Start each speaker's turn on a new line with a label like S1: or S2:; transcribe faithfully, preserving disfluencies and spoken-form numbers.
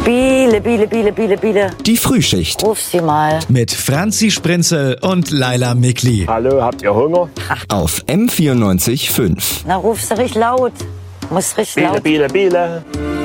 S1: Biele, Biele, Biele, Biele, Biele.
S2: Die Frühschicht.
S1: Ruf sie mal.
S3: Mit Franzi Sprinzel und Laila Mikli.
S4: Hallo, habt ihr Hunger?
S2: Auf M vierundneunzig Komma fünf.
S1: Na, ruf sie richtig laut. Muss richtig
S4: Biele,
S1: laut.
S4: Biele, Biele.